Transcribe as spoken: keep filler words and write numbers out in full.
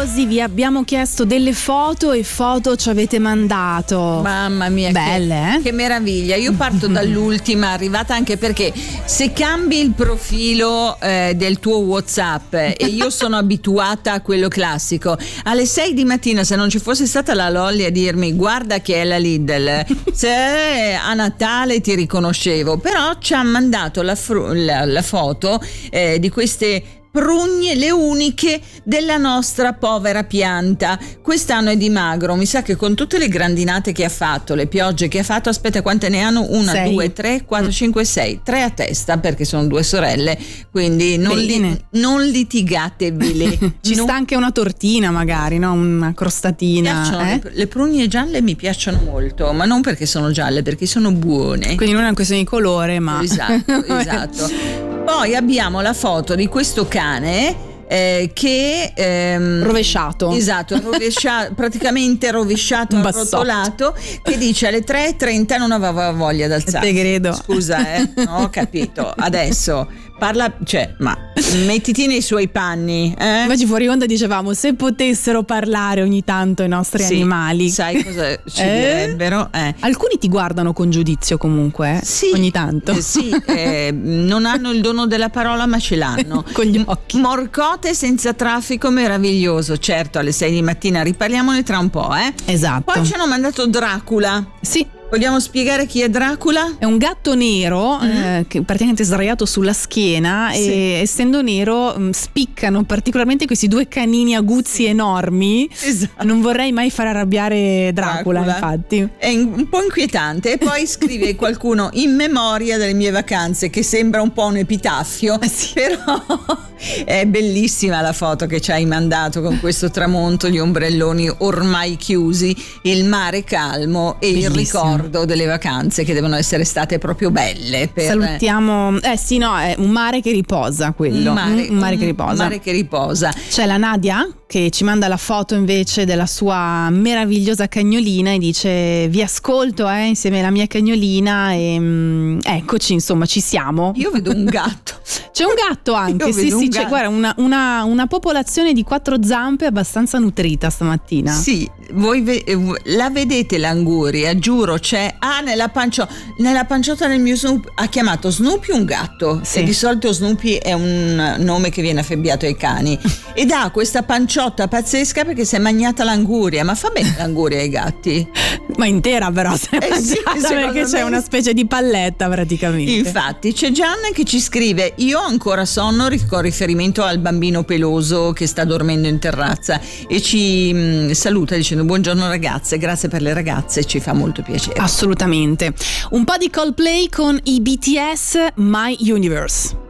curiosi, vi abbiamo chiesto delle foto e foto ci avete mandato. Mamma mia, belle, che, eh? che meraviglia. Io parto dall'ultima, arrivata anche perché se cambi il profilo eh, del tuo WhatsApp e io sono abituata a quello classico, alle sei di mattina, se non ci fosse stata la Lolli a dirmi guarda che è la Lidl, se a Natale ti riconoscevo, però ci ha mandato la, fru- la, la foto eh, di queste prugne, le uniche della nostra povera pianta. Quest'anno è dimagro, mi sa che con tutte le grandinate che ha fatto, le piogge che ha fatto, aspetta quante ne hanno? Una, sei. due, tre, quattro, cinque, sei, tre a testa perché sono due sorelle, quindi non, li, non litigatevele. Ci non... sta anche una tortina magari, no? Una crostatina. Eh? Le, le prugne gialle mi piacciono molto, ma non perché sono gialle, perché sono buone. Quindi non è una questione di colore, ma... Esatto, esatto. Poi abbiamo la foto di questo cane eh, che ehm, rovesciato, esatto, rovesciato, praticamente rovesciato, arrotolato, che dice alle tre e trenta non aveva voglia d'alzare. Te credo. Scusa, eh, non ho capito. Adesso parla, cioè, ma mettiti nei suoi panni. Eh? Oggi fuori onda dicevamo se potessero parlare ogni tanto i nostri sì, animali. Sai cosa ci eh? direbbero? Eh. Alcuni ti guardano con giudizio comunque, eh? Sì, ogni tanto. Eh, sì, eh, non hanno il dono della parola ma ce l'hanno. Con gli occhi. Morcote senza traffico, meraviglioso. Certo, alle sei di mattina, riparliamone tra un po', eh? Esatto. Poi ci hanno mandato Dracula. Sì. Vogliamo spiegare chi è Dracula? È un gatto nero mm-hmm. eh, che praticamente è sdraiato sulla schiena, sì. E essendo nero mh, spiccano particolarmente questi due canini aguzzi enormi. Esatto. Non vorrei mai far arrabbiare Dracula, Dracula. Infatti. È un po' inquietante. E poi scrive qualcuno in memoria delle mie vacanze, che sembra un po' un epitaffio, eh sì. Però è bellissima la foto che ci hai mandato con questo tramonto, gli ombrelloni ormai chiusi, il mare calmo e bellissimo. Il ricordo delle vacanze che devono essere state proprio belle per... Salutiamo, eh sì no, è un mare che riposa quello, un mare, un mare un, che riposa. Un mare che riposa. C'è la Nadia che ci manda la foto invece della sua meravigliosa cagnolina e dice vi ascolto eh, insieme alla mia cagnolina e mh, eccoci, insomma ci siamo. Io vedo un gatto. C'è un gatto anche, Io sì vedo sì, un c'è gatto. guarda una, una, una popolazione di quattro zampe abbastanza nutrita stamattina. Sì, voi ve- la vedete l'anguria, giuro, c'è ah nella pancio- nella panciotta del mio Snoopy ha chiamato Snoopy un gatto, sì. E di solito Snoopy è un nome che viene affibbiato ai cani ed ha questa panciotta pazzesca perché si è mangiata l'anguria, ma fa bene l'anguria ai gatti? Ma intera però si è eh sì, perché c'è me... una specie di palletta praticamente. Infatti c'è Gian che ci scrive io ho ancora sonno con riferimento al bambino peloso che sta dormendo in terrazza e ci mh, saluta dicendo buongiorno ragazze, grazie per le ragazze, ci fa molto piacere. Assolutamente. Un po' di Coldplay con i B T S My Universe.